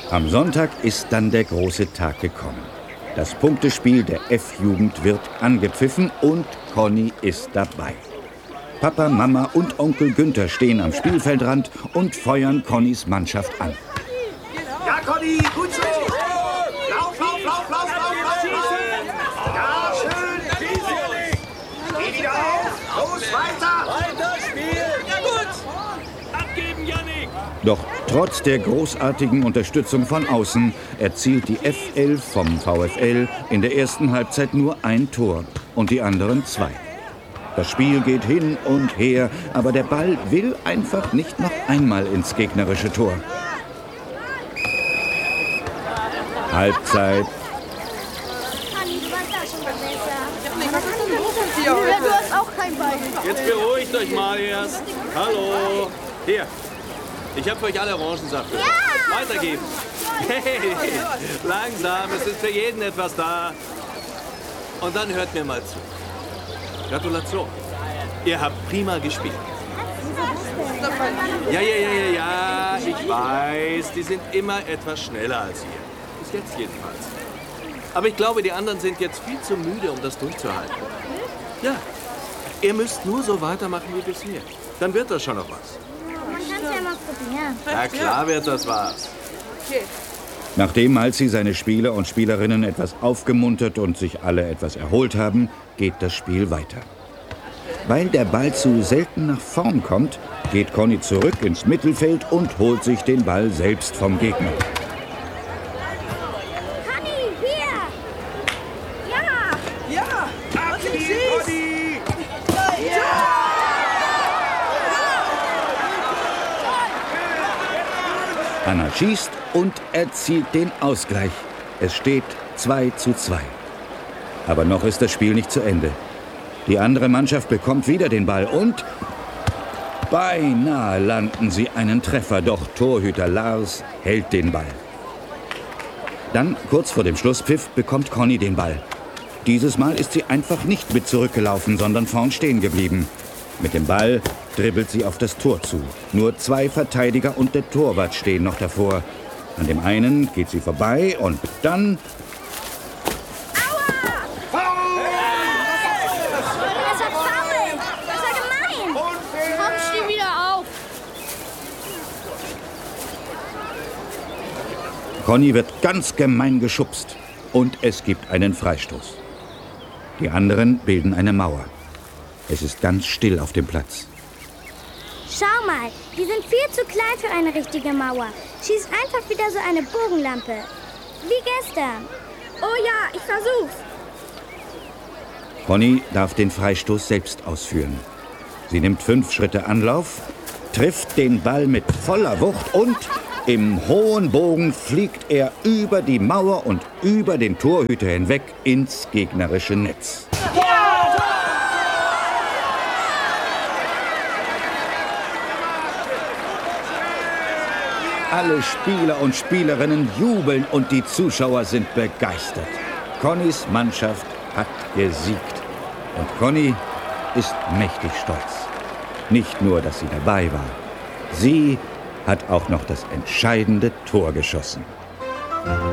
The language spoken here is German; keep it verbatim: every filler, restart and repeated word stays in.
Am Sonntag ist dann der große Tag gekommen. Das Punktespiel der F-Jugend wird angepfiffen und Conny ist dabei. Papa, Mama und Onkel Günther stehen am Spielfeldrand und feuern Connys Mannschaft an. Ja, Conny, gut so! Lauf, lauf, lauf, lauf, lauf, lauf, lauf! Ja, schön! Geh wieder auf! Los, weiter! Weiter spielen! Ja, gut! Abgeben, Jannik! Doch trotz der großartigen Unterstützung von außen erzielt die F elf vom VfL in der ersten Halbzeit nur ein Tor und die anderen zwei. Das Spiel geht hin und her, aber der Ball will einfach nicht noch einmal ins gegnerische Tor. Halbzeit. Ja, du hast auch kein Bein. Jetzt beruhigt euch mal erst. Hallo. Hier. Ich habe für euch alle Orangensaft. Ja! Weitergeben. Hey, langsam, es ist für jeden etwas da. Und dann hört mir mal zu. Gratulation. Ihr habt prima gespielt. Ja, ja, ja, ja, ja, ich weiß, die sind immer etwas schneller als ihr. Bis jetzt jedenfalls. Aber ich glaube, die anderen sind jetzt viel zu müde, um das durchzuhalten. Ja, ihr müsst nur so weitermachen wie bisher. Dann wird das schon noch was. Man kann es ja mal probieren. Na klar wird das was. Nachdem Malzi seine Spieler und Spielerinnen etwas aufgemuntert und sich alle etwas erholt haben, geht das Spiel weiter. Weil der Ball zu selten nach vorn kommt, geht Conny zurück ins Mittelfeld und holt sich den Ball selbst vom Gegner. Conny, hier! Ja! Ja! Abgeben, Conny! Anna schießt und erzielt den Ausgleich. Es steht zwei zu zwei. Aber noch ist das Spiel nicht zu Ende. Die andere Mannschaft bekommt wieder den Ball und beinahe landen sie einen Treffer, doch Torhüter Lars hält den Ball. Dann, kurz vor dem Schlusspfiff, bekommt Conny den Ball. Dieses Mal ist sie einfach nicht mit zurückgelaufen, sondern vorn stehen geblieben. Mit dem Ball dribbelt sie auf das Tor zu. Nur zwei Verteidiger und der Torwart stehen noch davor. An dem einen geht sie vorbei und dann... Conny wird ganz gemein geschubst und es gibt einen Freistoß. Die anderen bilden eine Mauer. Es ist ganz still auf dem Platz. Schau mal, die sind viel zu klein für eine richtige Mauer. Schieß einfach wieder so eine Bogenlampe. Wie gestern. Oh ja, ich versuch's. Conny darf den Freistoß selbst ausführen. Sie nimmt fünf Schritte Anlauf, trifft den Ball mit voller Wucht und... im hohen Bogen fliegt er über die Mauer und über den Torhüter hinweg ins gegnerische Netz. Alle Spieler und Spielerinnen jubeln und die Zuschauer sind begeistert. Connys Mannschaft hat gesiegt. Und Conny ist mächtig stolz. Nicht nur, dass sie dabei war. Sie hat auch noch das entscheidende Tor geschossen.